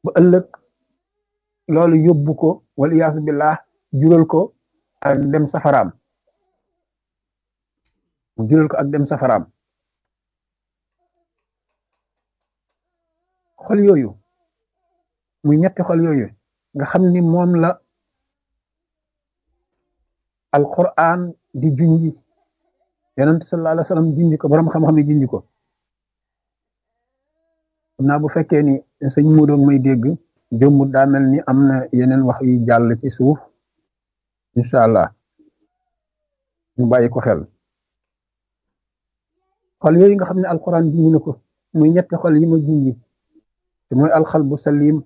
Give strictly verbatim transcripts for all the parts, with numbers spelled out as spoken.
ba ëllëg loolu yóbbu ko wal iyaasu billah jural ko ak dem safaraam mu jural ko ak dem safaraam xol yooyu muy ñetti xol yooyu nga xam ni moom la alquran di junji yonent sallallahu alayhi wa sallam junji ko borom xam-xam yi junji ko xam naa bu fekkee ni sëñ mu doog may dégg jëmbut daa mel ni am na yeneen wax yu jàll ci suuf incha allah ñu bàyyi ko xel xol yooyu nga xam ne alquran junji na ko muy ñetti xol yi ma junji te mooy alxalbu salim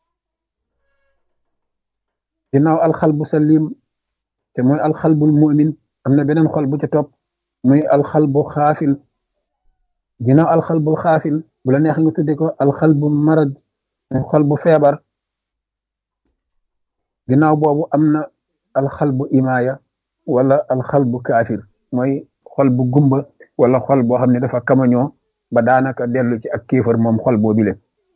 ginnaaw alxalbu salim te mooy alxalbul mu'min am na beneen xol bu ca topp muy alxalbu xaafil ginnaaw alxalbul xaafil bu la neex nga tudde ko alxalbu marad muy xol bu feebar ginnaaw boobu am na alxalbu imaaya wala alxalbu kaafir mooy xol bu gumba wala xol boo xam ne dafa kamañoo ba daanaka dellu ci ak kéefar moom xol boo bile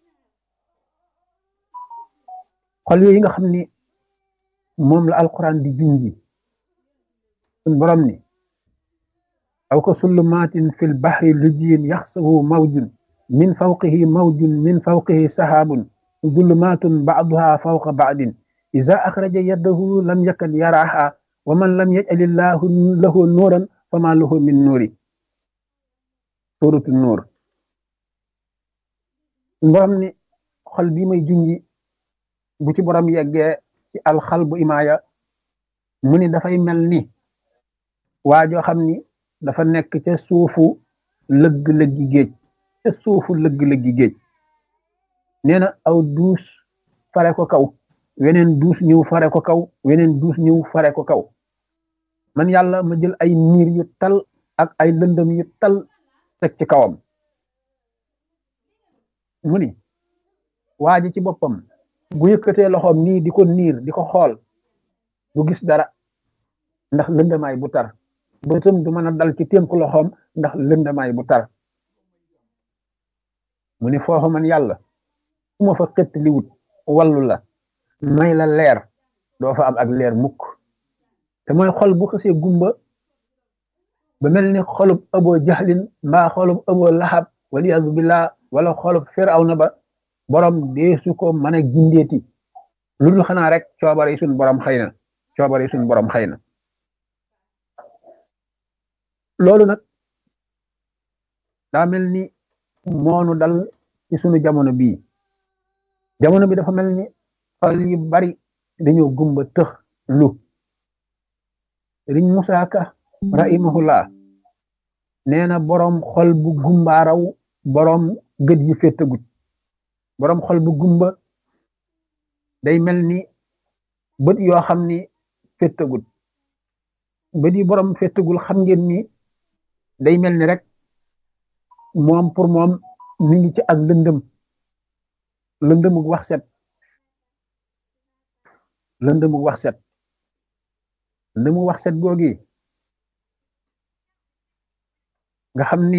xol yooyu nga xam ni moom la alquran di junji sun borom ni aw ka sullumaatin fil bahri lujiyin yaxsahu mawjun min fawqihi mawjun min fawqihi sahaabun zulumaatun ba'duha fawqa ba'din iza axraja yadahu lam yakad yaraha wa man lam yaj'alillahu lahu nuuran fama lahu min nuuri suuratu nuur sun borom ni xol bii may junji bu ci borom yeggee ci alxalbu imaaya mu ni dafay mel ni waa joo xam ni dafa nekk ca suufu lëgg-lëggi géej ca suufu lëgg-lëggi géej nee na aw duus fare ko kaw weneen duus ñëw fare ko kaw weneen duus ñëw fare ko kaw man yàlla ma jël ay niir yu tal ak ay lëndëm yu tal teg ci kawam mu ni waa ji ci boppam bu yëkkatee loxoom nii di ko niir di ko xool du gis dara ndax lëndamaay bu tar bëtam du mën a dal ci tënk loxoom ndax lëndamaay bu tar mu ni foofu man yàlla su ma fa xëtt liwut wallu la may la leer doo fa am ak leer mukk te mooy xol bu xësee gumba ba mel ni xolub abo jahlin mbaa xolub abo lahab waliyaazu billah wala xolub firawna ba borom deesu ko mën a gindeeti lu dul xanaa rek coobare yi suñ borom xëy na coobare yi suñ borom xëy na loolu nag daa mel ni moonu dal ci sunu jamono bii jamono bi dafa mel ni xol yu bari dañoo gumba tëx lu riñ Musaa Ka rahimahullah nee na borom xol bu gumbaaraw borom gët yu féttagut borom xol bu gumba day mel ni bët yoo xam ni féttagut bët yi borom féttagul xam ngeen ni day mel ni rek moom pour moom mi ngi ci ak lëndëm lëndëmug wax set lëndëmug wax set lëndëmug wax set googi nga xam ni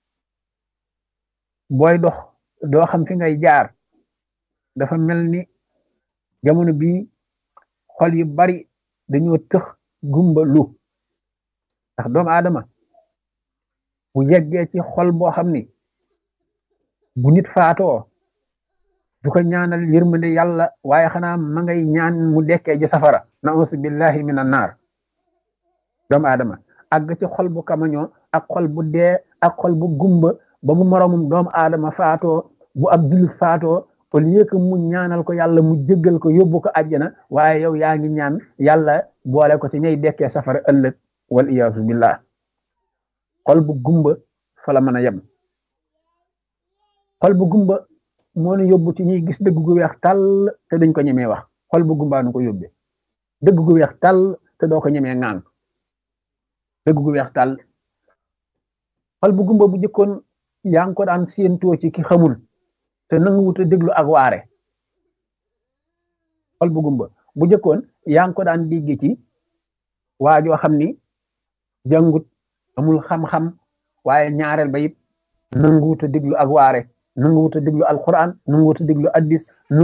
booy dox doo xam fi ngay jaar dafa mel ni jamono bii xol yu bari dañoo tëx gumba lu ndax doomu aadama bu yeggee ci xol boo xam ni bu nit faatoo du ko ñaanal yërmande yàlla waaye xanaa ma ngay ñaan mu dekkee ji safara nausu billahi minan naar doomu aadama àgg ci xol bu kamañoo ak xol bu dee ak xol bu gumba ba bu moromum doomu aadama faatoo bu ab jullit faatoo au lieu que mu ñaanal ko yàlla mu jéggal ko yóbbu ko àjjana waaye yow yaa ngi ñaan yàlla boole ko ci ñay dekkee safara ëllëg wal iyaasu billah xol bu gumba fa la mën a yem xol bu gumba moo nu yóbbu ci ñuy gis dëgg gu weex tàll te dañ ko ñemee wax xol bu gumbaa nu ko yóbbee dëgg gu weex tàll te doo ko ñemee ŋaan dëgg gu weex tàll xol bu gumba bu jëkkoon yaa ngi ko daan séentoo ci ki xamul te nanguwut a déglu ak waare xol bu gumba bu jëkkoon yaa ngi ko daan dégg ci waajoo xam ni jàngut amul xam-xam waaye ñaareel ba it nanguwut a déglu ak waare nanguwut a déglu alquran nanguwut a déglu addis